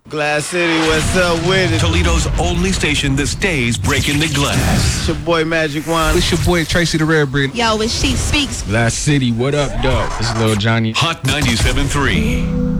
Glass City, what's up with it? Toledo's only station that stays breaking the glass. It's your boy Magic Wand. It's your boy Tracy the Rare Breed. Yo, it's She Speaks. Glass City, what up, dog? This is Lil Johnny. Hot 97.3.